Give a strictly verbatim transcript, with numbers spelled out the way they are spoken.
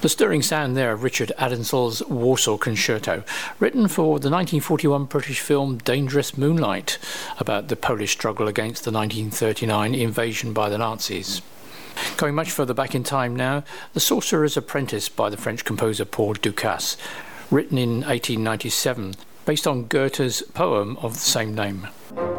The stirring sound there of Richard Addinsell's Warsaw Concerto, written for the nineteen forty-one British film Dangerous Moonlight, about the Polish struggle against the nineteen thirty-nine invasion by the Nazis. Going much further back in time now, The Sorcerer's Apprentice by the French composer Paul Dukas, written in eighteen ninety-seven, based on Goethe's poem of the same name.